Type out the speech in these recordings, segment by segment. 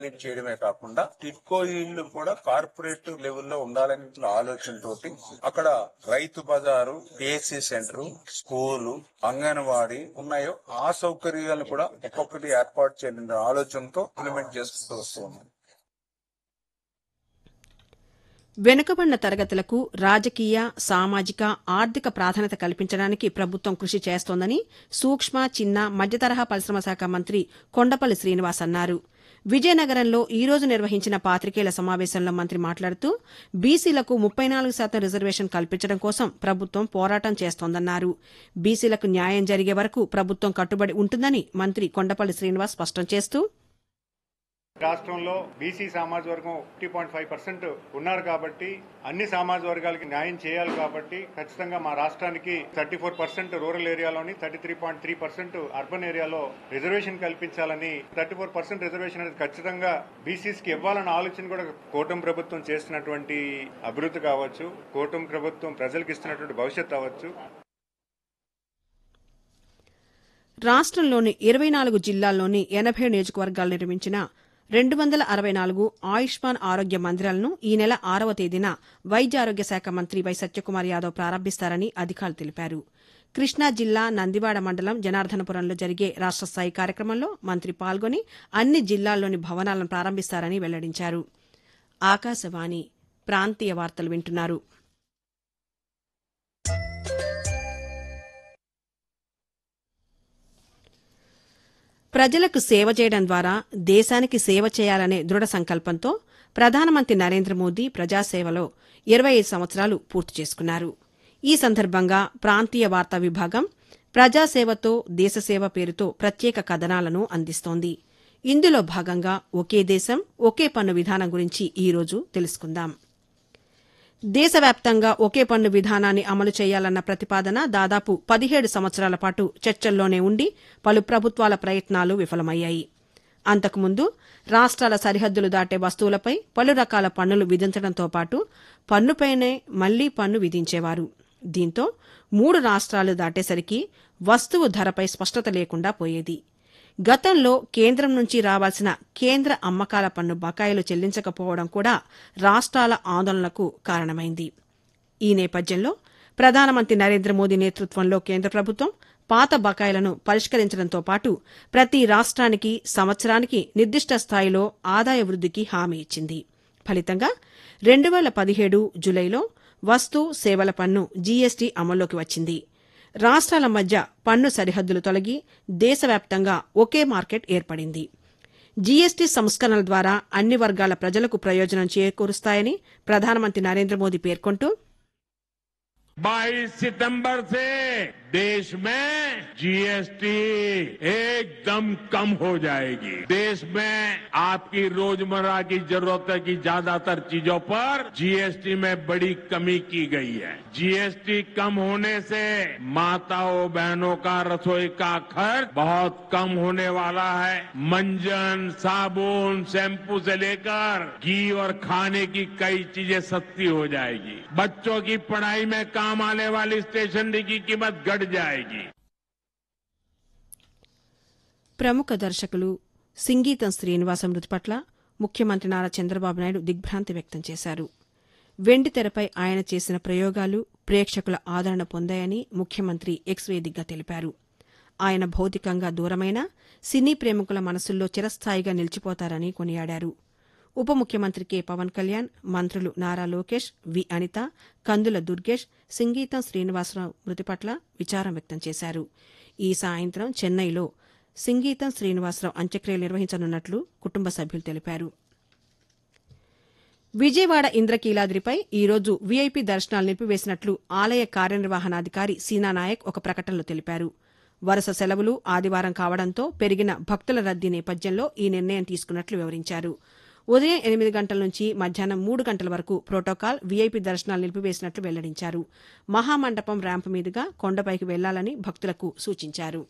చేయడమే కాకుండా టిడ్కో ఇళ్లు కూడా కార్పొరేట్ లెవెల్లో ఉండాలనే ఆలోచనతోటి అక్కడ రైతు బజారు, పిఎస్సి సెంటర్, స్కూలు, అంగన్వాడీ ఉన్నాయో ఆ సౌకర్యాలను కూడా ఒక్కొక్కటి ఏర్పాటు చేయాలనే ఆలోచనతో ఇంప్లిమెంట్ చేసుకుంటూ వస్తున్నాం. వెనుకబడిన తరగతులకు రాజకీయ, సామాజిక, ఆర్థిక ప్రాధాన్యత కల్పించడానికి ప్రభుత్వం కృషి చేస్తోందని సూక్ష్మ, చిన్న, మధ్యతరహా పరిశ్రమ శాఖ మంత్రి కొండపల్లి శ్రీనివాస్ అన్నారు. విజయనగరంలో ఈ రోజు నిర్వహించిన పాతికేయుల సమావేశంలో మంత్రి మాట్లాడుతూ బీసీలకు 34% రిజర్వేషన్ కల్పించడం కోసం ప్రభుత్వం పోరాటం చేస్తోందన్నారు. బీసీలకు న్యాయం జరిగే వరకు ప్రభుత్వం కట్టుబడి ఉంటుందని మంత్రి కొండపల్లి శ్రీనివాస్ స్పష్టం చేస్తూ రాష్ట్రంలో బీసీ సామాజిక వర్గం 50.5% ఉన్నారు కాబట్టి అన్ని సామాజిక వర్గాలకి న్యాయం చేయాలి కాబట్టి ఖచ్చితంగా మా రాష్ట్రానికి 34% రూరల్ ఏరియాలోని 33.3% అర్బన్ ఏరియాలో రిజర్వేషన్ కల్పించాలని 34% రిజర్వేషన్ అనేది ఖచ్చితంగా బీసీస్ కి ఇవ్వాలన్న ఆలోచన కూడా కూటమి ప్రభుత్వం చేస్తున్నటువంటి అభివృద్ధి కావచ్చు, కూటమి ప్రభుత్వం ప్రజలకు ఇస్తున్నటువంటి భవిష్యత్తు అవ్వచ్చు. రాష్ట్రంలోని 24 జిల్లాల్లోని 80 నియోజకవర్గాలు నిర్మించిన 264 ఆయుష్మాన్ ఆరోగ్య మందిరాలను ఈ నెల 6వ తేదీన వైద్య ఆరోగ్య శాఖ మంత్రి వై సత్యకుమార్ యాదవ్ ప్రారంభిస్తారని అధికారులు తెలిపారు. కృష్ణా జిల్లా నందివాడ మండలం జనార్దనపురంలో జరిగే రాష్ట్ర స్థాయి కార్యక్రమంలో మంత్రి పాల్గొని అన్ని జిల్లాల్లోని భవనాలను ప్రారంభిస్తారని వెల్లడించారు. ఆకాశవాణి ప్రాంతీయ వార్తలు వింటున్నారు. ప్రజలకు సేవ చేయడం ద్వారా దేశానికి సేవ చేయాలనే దృఢ సంకల్పంతో ప్రధానమంత్రి నరేంద్ర మోదీ ప్రజాసేవలో 25 సంవత్సరాలు పూర్తి చేసుకున్నారు. ఈ సందర్భంగా ప్రాంతీయ వార్తా విభాగం ప్రజాసేవతో దేశసేవ పేరుతో ప్రత్యేక కథనాలను అందిస్తోంది. ఇందులో భాగంగా ఒకే దేశం ఒకే పన్ను విధానం గురించి ఈరోజు తెలుసుకుందాం. దేశవ్యాప్తంగా ఒకే పన్ను విధానాన్ని అమలు చేయాలన్న ప్రతిపాదన దాదాపు 17 సంవత్సరాల పాటు చర్చల్లోనే ఉండి పలు ప్రభుత్వాల ప్రయత్నాలు విఫలమయ్యాయి. అంతకుముందు రాష్ట్రాల సరిహద్దులు దాటే వస్తువులపై పలు రకాల పన్నులు విధించడంతో పాటు పన్నుపైనే మళ్లీ పన్ను విధించేవారు. దీంతో 3 రాష్ట్రాలు దాటేసరికి వస్తువు ధరపై స్పష్టత లేకుండా పోయేది. గతంలో కేంద్రం నుంచి రావాల్సిన కేంద్ర అమ్మకాల పన్ను బకాయిలు చెల్లించకపోవడం కూడా రాష్ట్రాల ఆందోళనకు కారణమైంది. ఈ నేపథ్యంలో ప్రధానమంత్రి నరేంద్ర మోదీ నేతృత్వంలో కేంద్ర ప్రభుత్వం పాత బకాయిలను పరిష్కరించడంతో పాటు ప్రతి రాష్ట్రానికి సంవత్సరానికి నిర్దిష్ట స్థాయిలో ఆదాయ వృద్దికి హామీ ఇచ్చింది. ఫలితంగా 2017 జులైలో వస్తు సేవల పన్ను జీఎస్టీ అమల్లోకి వచ్చింది. రాష్ట్రాల మధ్య పన్ను సరిహద్దులు తొలగి దేశవ్యాప్తంగా ఒకే మార్కెట్ ఏర్పడింది. జీఎస్టీ సంస్కరణల ద్వారా అన్ని వర్గాల ప్రజలకు ప్రయోజనం చేకూరుస్తాయని ప్రధానమంత్రి నరేంద్ర మోదీ పేర్కొంటూ 22 सितंबर से देश में जीएसटी एकदम कम हो जाएगी. देश में आपकी रोजमर्रा की जरूरत की ज्यादातर चीजों पर जीएसटी में बड़ी कमी की गई है. जीएसटी कम होने से माताओं बहनों का रसोई का खर्च बहुत कम होने वाला है. मंजन, साबुन, शैम्पू से लेकर घी और खाने की कई चीजें सस्ती हो जाएगी. बच्चों की पढ़ाई में काम आने वाली स्टेशनरी की कीमत घट जाएगी. ప్రముఖ దర్శకులు సింగీతం శ్రీనివాస మృతి పట్ల ముఖ్యమంత్రి నారా చంద్రబాబు నాయుడు దిగ్భ్రాంతి వ్యక్తం చేశారు. వెండితెరపై ఆయన చేసిన ప్రయోగాలు ప్రేక్షకుల ఆదరణ పొందాయని ముఖ్యమంత్రి ఎక్స్ వేదికగా తెలిపారు. ఆయన భౌతికంగా దూరమైన సినీ ప్రేమికుల మనసుల్లో చిరస్థాయిగా నిలిచిపోతారని కొనియాడారు. ఉప ముఖ్యమంత్రి కె పవన్ కళ్యాణ్, మంత్రులు నారా లోకేష్, వి అనిత, కందుల దుర్గేష్ సింగీతం శ్రీనివాసరావు మృతి పట్ల విచారం వ్యక్తం చేశారు. ఈ సాయంత్రం చెన్నైలో సింగీతం శ్రీనివాసరావు అంత్యక్రియలు నిర్వహించనున్నట్లు కుటుంబ సభ్యులు తెలిపారు. విజయవాడ ఇంద్రకీలాద్రిపై ఈరోజు వీఐపీ దర్శనాలు నిలిపివేసినట్లు ఆలయ కార్యనిర్వహణాధికారి సీనానాయక్ ఒక ప్రకటనలో తెలిపారు. వరుస సెలవులు ఆదివారం కావడంతో పెరిగిన భక్తుల రద్దీ నేపథ్యంలో ఈ నిర్ణయం తీసుకున్నట్లు వివరించారు. ఉదయం 8 గంటల నుంచి మధ్యాహ్నం 3 గంటల వరకు ప్రోటోకాల్ వీఐపీ దర్శనాలు నిలిపివేసినట్లు వెల్లడించారు. మహామండపం ర్యాంపు మీదుగా కొండపైకి వెళ్లాలని భక్తులకు సూచించారు.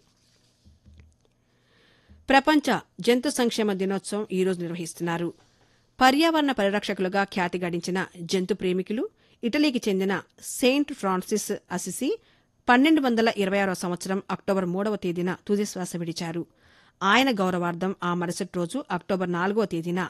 ప్రపంచ జంతు సంక్షేమ దినోత్సవం ఈరోజు నిర్వహిస్తున్నారు. పర్యావరణ పరిరక్షకులుగా ఖ్యాతి గడించిన జంతు ప్రేమికులు ఇటలీకి చెందిన సెయింట్ ఫ్రాన్సిస్ అసిసి 1226వ సంవత్సరం అక్టోబర్ 3వ తేదీన తుదిశ్వాస విడిచారు. ఆయన గౌరవార్థం ఆ మరుసటి రోజు అక్టోబర్ 4వ తేదీన